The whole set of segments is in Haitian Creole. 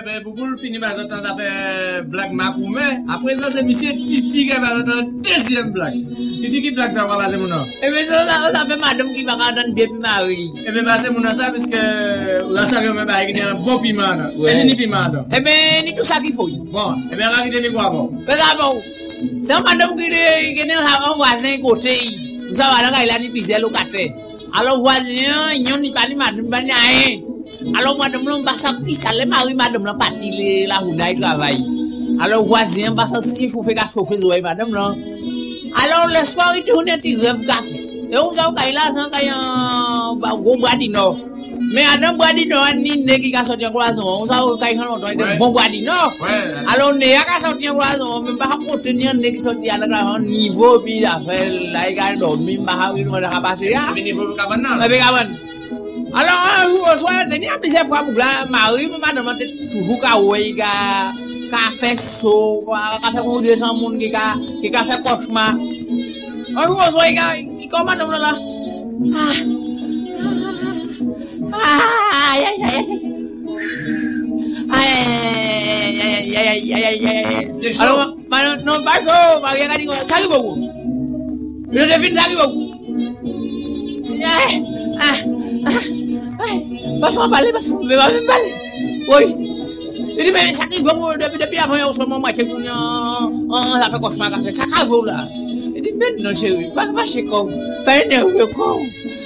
ben pour finir par exemple on a fait blague Makoumé après ça c'est monsieur Titi qui va dans deuxième blague Titi qui blague ça va passer mon nom et mais ça fait madame qui va dans bien mari et ben passer mon nom ça parce que la savez même pas qu'il y a un bon piment et ni piment et ben ni tout ça qu'il faut bon et ben là il est quoi bon fais ça bon c'est un madame qui est un voisin côté vous savez là il a ni pisé locataire alors voisin il n'y a pas ni madame pas ni rien alors madame l'on va s'appuyer ça les mari madame l'on parti la rouna il travaille alors voisin va s'assis chauffer qu'à chauffer zoé madame là alors le soir il tourne il rêve café et on savait là sans qu'il y a un gros bradino mais madame bradino ni né qui a sorti en croissant on savait qu'il y a un bon bradino alors né a sorti en croissant même pas contenir né qui sorti à la niveau puis la fait là il a dormi pas il va passer à niveau cabane alors soir tenir plusieurs fois pour là mari madame toujours ka ouais ka fait so ka fait on 200 monde qui ka fait cauchemar alors soir il comment madame là alors non pas chaud Maria ka dit ça arrive beaucoup le devine ça arrive beaucoup pas faut parler parce que va même parler oui il dit mais ça qui bon depuis avant on se moment marché ça fait cauchemar ça fait ça cave là il dit mais non chérie pas chez comme pas énervé comme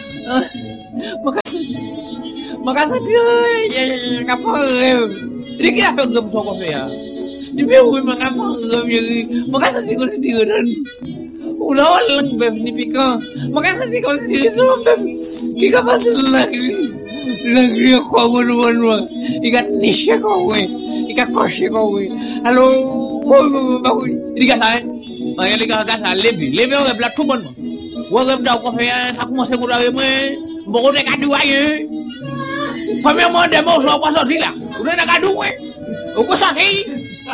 moi quand ça dit n'a pas il dit qu'il a fait comme ça qu'on fait il dit mais oui moi quand moi quand ça dit que c'est udah lang beb ni pico makanya sih kalau sih so beb kita pasti lagi aku mau ikat nisya kau ikat kosnya kau halo bagus dikasih makanya dikasih lebih orang belak tuban orang dah kafe aku masih muda me baru nak adu aja kami mau demo so aku sorti lah udah nak adu aku sorti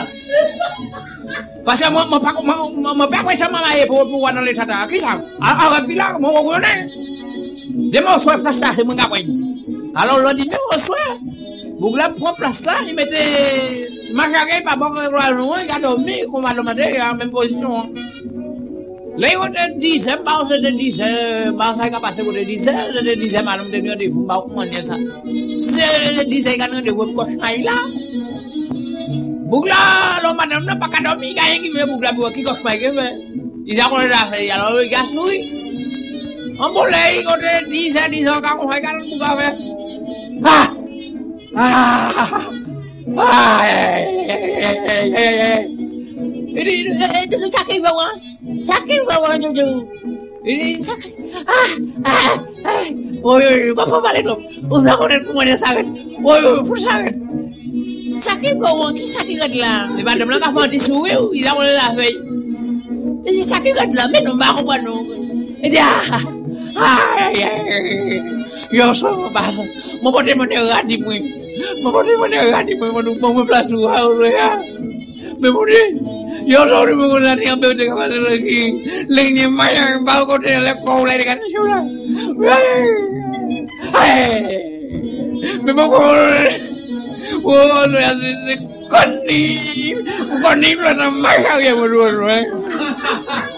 parce que moi pas ça mama e pour wana le tata ki sa a bila mo ko ne de mo so place ça mo ngapoi alors lo dit mais so bugla prend place ça il mettait machague pas bon il a dormi comme va le matin en même position les autres disaient pas de disaient pas ça ka passer pour de disaient madame de nous de vous pas comment ça c'est disaient quand de vous coche là Bugla lo madame na pakadomi kaya ki me bugla buat ki kos pagi me. Isa ko dah ya lo gasui. Ambolei ko de disa ka ko hai kan buka me. Ini sakit bawa tu. Ini sakit. Oi, bapak balik lo. Usah ko de kumanya sakit. Oi, sakit. Sakit bawa ki sakit gadla le madam la ka fa ti suwe ila ko la fe e sakit gadla me no ba ko bano dia yo so ba mo bote mo ne gadi mu mo mo plasu ha o ya me bote yo so ri mo na ni ambe de ka ba lagi lenye maya ba ko de le ko le kan shula me mo ko oh, no es con ni la más que